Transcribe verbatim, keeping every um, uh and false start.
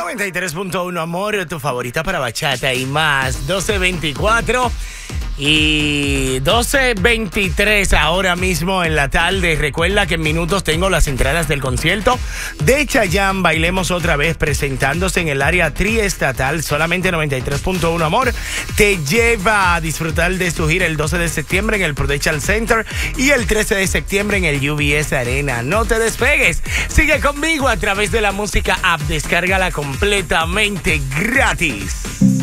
noventa y tres punto uno, amor, tu favorita para bachata y más. doce veinticuatro y doce veintitrés ahora mismo en la tarde. Recuerda que en minutos tengo las entradas del concierto de Chayanne, Bailemos Otra Vez, presentándose en el área triestatal. Solamente noventa y tres punto uno, amor, te lleva a disfrutar de su gira el doce de septiembre en el Prudential Center y el trece de septiembre en el U B S Arena. No te despegues, sigue conmigo a través de la música app, descárgala completamente gratis.